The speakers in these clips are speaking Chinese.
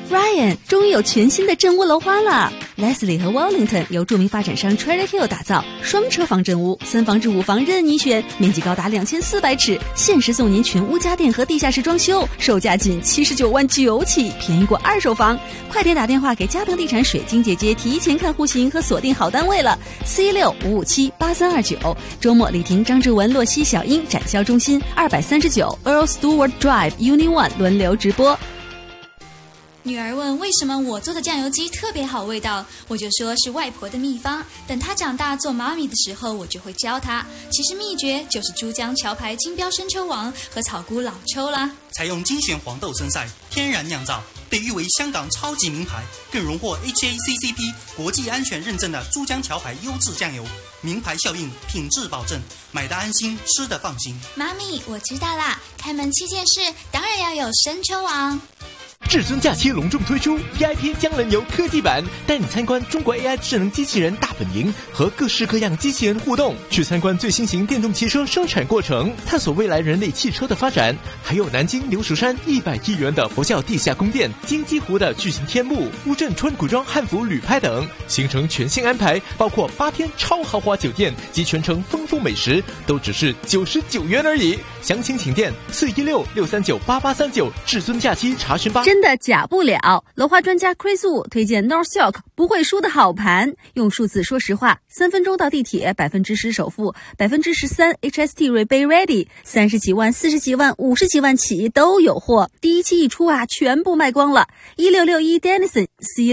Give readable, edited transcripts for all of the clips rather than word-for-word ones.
Ryan， 终于有全新的镇屋楼花了。Leslie 和 Wellington 由著名发展商 Cherry Hill 打造，双车房镇屋，3房至5房任你选，面积高达2400尺，限时送您全屋家电和地下室装修，售价仅79万9起，便宜过二手房。快点打电话给嘉鹏地产水晶姐姐，提前看户型和锁定好单位了。416-557-8329，周末李婷、张志文、洛西、小英展销中心239 Earl Stewart Drive Uni One 轮流直播。 女儿问为什么我做的酱油鸡特别好味道，我就说是外婆的秘方，等她长大做妈咪的时候我就会教她，其实秘诀就是珠江桥牌金标生抽王和草菇老抽啦。 采用精选黄豆生菜，天然酿造，被誉为香港超级名牌，更荣获 HACCP 国际安全认证的珠江桥牌优质酱油，名牌效应，品质保证，买得安心，吃得放心。 妈咪，我知道啦，开门7件事，当然要有生抽王。 至尊假期隆重推出 VIP 江人游科技版，带你参观中国 AI 智能机器人大本营和各式各样机器人互动，去参观最新型电动汽车生产过程，探索未来人类汽车的发展。还有南京牛蜀山100亿元的佛教地下宫殿，金鸡湖的巨型天幕，乌镇穿古装汉服旅拍等，行程全新安排，包括8天超豪华酒店及全程丰富美食，都只是99元而已。详情请电416-639-8839，至尊假期查询吧。 真的假不了，楼花专家 Chris Wu 推荐 North Silk 不会输的好盘，用数字说实话，3分钟到地铁，10%首付，13% HST rebate ready，30几万、40几万、50几万起都有货。第一期一出啊，全部卖光了。1661 Dennison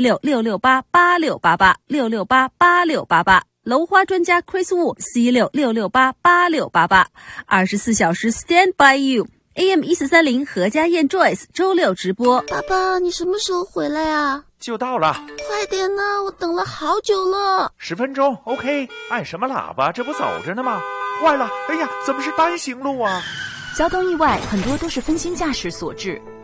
416-668-8688 楼花专家 Chris Wu 416-668-8688 24小时 Stand by you。AM 1430何家燕 Joyce 周6直播。 爸爸，你什么时候回来啊？ 就到了， 快点呢，我等了好久了。 10分钟 OK， 按什么喇叭？这不走着呢吗？坏了，哎呀，怎么是单行路啊？ 交通意外很多都是分心驾驶所致。